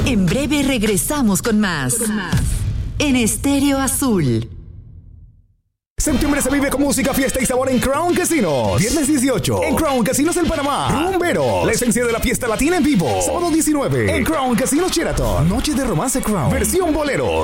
En breve regresamos con más. En Estéreo Azul. Septiembre se vive con música, fiesta y sabor en Crown Casinos. Viernes 18 en Crown Casinos en Panamá. Rumbero, la esencia de la fiesta latina en vivo. Sábado 19 en Crown Casinos Sheraton. Noche de romance Crown. Versión bolero.